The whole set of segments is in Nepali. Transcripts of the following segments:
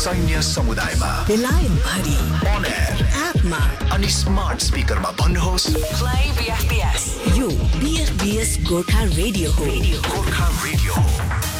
सैन्य समुदायमा बेलायत भरि on air एपमा अनि स्मार्ट स्पिकरमा भन्नुहोस् Play BFBS. यो BFBS गोर्खा रेडियो हो. गोर्खा रेडियो हो.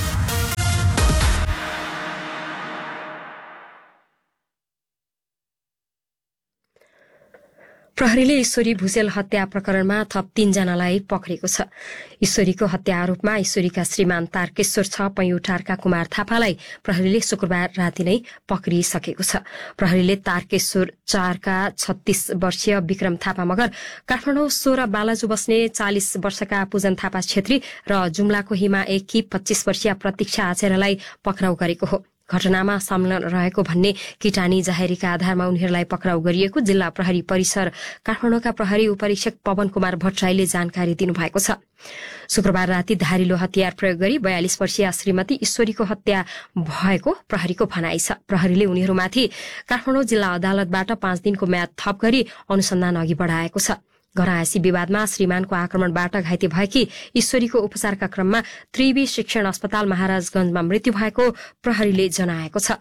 प्रहरीले ईश्वरी भुजेल हत्या प्रकरणमा थप 3 जनालाई पक्रेको छ। ईश्वरीको हत्या आरोपमा ईश्वरीका श्रीमान तारकेश्वर 6 पैयुटारका कुमार थापालाई प्रहरीले शुक्रबार राति नै पक्रिसकेको छ। प्रहरीले तारकेश्वर 4 का 36 वर्षीय विक्रम थापा मगर, काठमाडौँ 16 बालाजु बस्ने 40 वर्षका पूजन थापा छेत्री र जुम्लाको हिमा 1 की 25 वर्षीय प्रतीक्षा आचार्यलाई पक्राउ गरेको हो। घटनामा संलग्न रहेको भन्ने किटानी जाहेरीका आधारमा उनीहरूलाई पक्राउ गरिएको जिल्ला प्रहरी परिसर काठमाडौँका प्रहरी उपरीक्षक पवन कुमार भट्टराईले जानकारी दिनुभएको छ। शुक्रबार राति धारिलो हतियार प्रयोग गरी 42 वर्षीय श्रीमती ईश्वरीको हत्या भएको प्रहरीको भनाइ छ। प्रहरीले उनीहरूमाथि काठमाडौँ जिल्ला अदालतबाट 5 दिनको म्याद थप गरी अनुसन्धान अघि बढाएको छ। घरआसी विवादमा श्रीमानको आक्रमणबाट घाइते भएकी ईश्वरीको उपचारका क्रममा त्रिवी शिक्षण अस्पताल महाराजगंजमा मृत्यु भएको प्रहरीले जनाएको छ।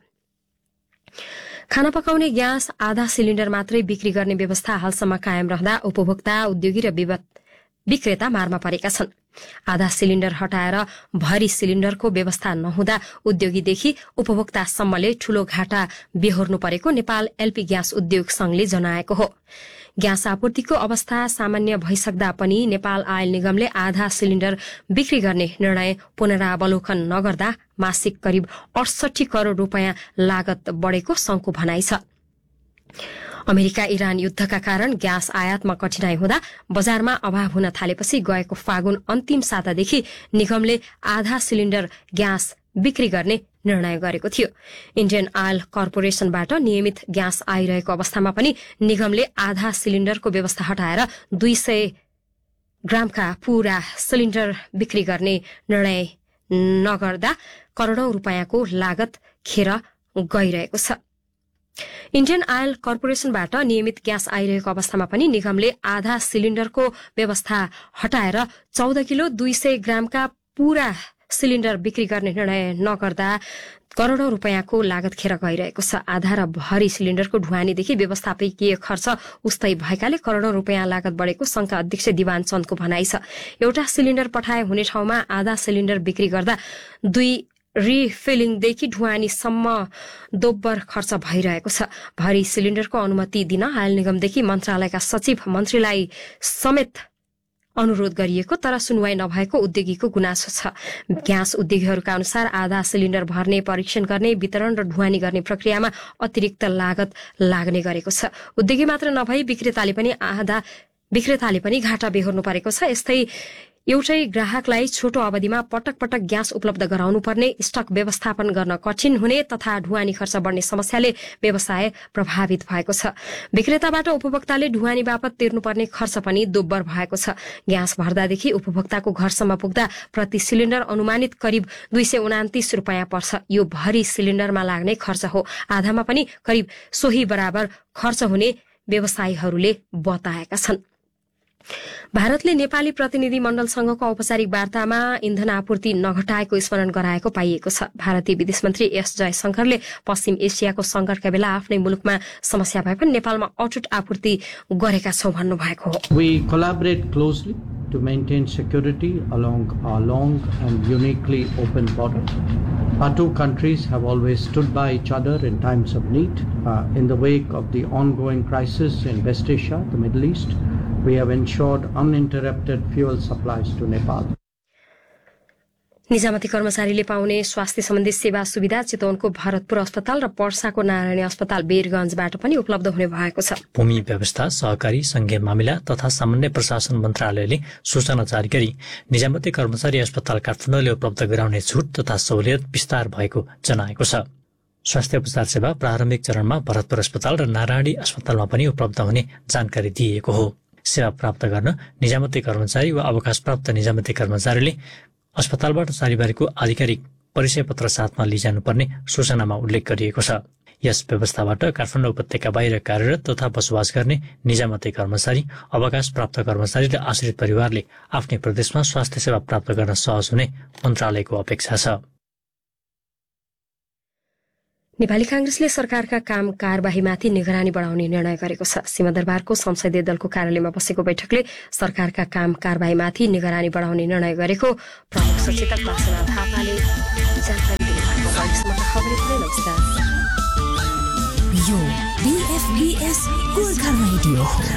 खाना पकाउने ग्यास आधा सिलिण्डर मात्रै बिक्री गर्ने व्यवस्था हालसम्म कायम रहँदा उपभोक्ता, उद्योगी र विक्रेता मारमा परेका छन्। आधा सिलिण्डर हटाएर भरी सिलिण्डरको व्यवस्था नहुँदा उद्योगीदेखि उपभोक्तासम्मले ठूलो घाटा बेहोर्नु परेको नेपाल एलपी ग्यास उद्योग संघले जनाएको हो। ग्यास आपूर्तिको अवस्था सामान्य भइसक्दा पनि नेपाल आयल निगमले आधा सिलिण्डर बिक्री गर्ने निर्णय पुनरावलोकन नगर्दा मासिक करिब 68 करोड़ रूपियाँ लागत बढ़ेको संघको भनाइ छ। अमेरिका इरान युद्धका कारण ग्यास आयातमा कठिनाई हुँदा बजारमा अभाव हुन थालेपछि गएको फागुन अन्तिम सातादेखि निगमले आधा सिलिण्डर ग्यास बिक्री गर्ने निर्णय गरेको थियो। इण्डियन आयल कर्पोरेशनबाट नियमित ग्यास आइरहेको अवस्थामा पनि निगमले आधा सिलिण्डरको व्यवस्था हटाएर 200 ग्रामका पूरा सिलिण्डर बिक्री गर्ने निर्णय नगर्दा करोड़ौं रूपियाँको लागत खेर गइरहेको छ। इण्डियन आयल कर्पोरेशनबाट नियमित ग्यास आइरहेको अवस्थामा पनि निगमले आधा सिलिण्डरको व्यवस्था हटाएर 14 किलो 200 ग्रामका पूरा सिलिण्डर बिक्री गर्ने निर्णय नगर्दा करोड़ौं रूपियाँको लागत खेर गइरहेको छ। आधा र भरी सिलिण्डरको ढुवानीदेखि व्यवस्थापकीय खर्च उस्तै भएकाले करोड़ौं रूपियाँ लागत बढ़ेको संघका अध्यक्ष दिवान चन्दको भनाइ छ। एउटा सिलिण्डर पठाए हुने ठाउँमा आधा सिलिण्डर बिक्री गर्दा 2 रिफिलिङदेखि ढुवानीसम्म दोब्बर खर्च भइरहेको छ। भरी सिलिण्डरको अनुमति दिन आयल निगमदेखि मन्त्रालयका सचिव मन्त्रीलाई समेत अनुरोध गरिएको तर सुनवाई नभएको उद्योगीको गुनासो छ। ग्यास उद्योगीहरूका अनुसार आधा सिलिण्डर भर्ने, परीक्षण गर्ने, वितरण र ढुवानी गर्ने प्रक्रियामा अतिरिक्त लागत लाग्ने गरेको छ। उद्योगी मात्र नभई विक्रेताले पनि घाटा बेहोर्नु परेको छ। यस्तै एउटै ग्राहकलाई छोटो अवधिमा पटक पटक ग्यास उपलब्ध गराउनु पर्ने, स्टक व्यवस्थापन गर्न कठिन हुने तथा ढुवानी खर्च बढ़ने समस्याले व्यवसाय प्रभावित भएको छ। विक्रेताबाट उपभोक्ताले ढुवानी बापत तिर्नुपर्ने खर्च पनि दोब्बर भएको छ। ग्यास भर्दादेखि उपभोक्ताको घरसम्म पुग्दा प्रति सिलिण्डर अनुमानित करिब 229 रूपियाँ पर्छ। यो भरी सिलिण्डरमा लाग्ने खर्च हो। आधामा पनि करिब सोही बराबर खर्च हुने व्यवसायीहरूले बताएका छन्। भारतले नेपाली प्रतिनिधि मण्डलसँगको औपचारिक वार्तामा इन्धन आपूर्ति नघटाएको स्मरण गराएको पाइएको छ। भारतीय विदेश मन्त्री एस जयशंकरले पश्चिम एसियाको संकटका बेला आफ्नै मुलुकमा समस्या भए पनि नेपालमा अटुट आपूर्ति गरेका छौं भन्नुभएको हो। We collaborate closely to maintain security along our long and uniquely open border. Our two countries have always stood by each other in times of need. In the wake of the ongoing crisis in West Asia, the Middle East, we have ensured uninterrupted fuel supplies to Nepal. निजामती कर्मचारीले पाउने स्वास्थ्य सम्बन्धी सेवा सुविधा चितवनको भरतपुर अस्पताल र पर्साको नारायणी अस्पताल वीरगंजबाट पनि उपलब्ध हुने भएको छ। भूमि व्यवस्था, सहकारी, संघीय मामिला तथा सामान्य प्रशासन मन्त्रालयले सूचना जारी गरी निजामती कर्मचारी अस्पताल काठमाडौँले उपलब्ध गराउने छुट तथा सहुलियत विस्तार भएको जनाएको छ। स्वास्थ्य उपचार सेवा प्रारम्भिक चरणमा भरतपुर अस्पताल र नारायणी अस्पतालमा पनि उपलब्ध हुने जानकारी दिइएको हो। सेवा प्राप्त गर्न निजामती कर्मचारी वा अवकाशप्राप्त निजामती कर्मचारीले अस्पतालबाट जारी गरेको आधिकारिक परिचय पत्र साथमा लिइजानुपर्ने सूचनामा उल्लेख गरिएको छ। यस व्यवस्थाबाट काठमाडौँ उपत्यका बाहिर कार्यरत तथा बसोबास गर्ने निजामती कर्मचारी, अवकाश प्राप्त कर्मचारी र आश्रित परिवारले आफ्नै प्रदेशमा स्वास्थ्य सेवा प्राप्त गर्न सहज हुने मन्त्रालयको अपेक्षा छ। नेपाली कांग्रेसले सरकारका काम कारबाहीमाथि निगरानी बढाउने निर्णय गरेको छ। सिंहदरबारको संसदीय दलको कार्यालयमा बसेको बैठकले सरकारका काम कारबाहीमाथि निगरानी बढाउने निर्णय गरेको प्रमुख सचेतक वासना थापाले जानकारी दिनुभएको छ। यो BFBS गोर्खा रेडियो हो।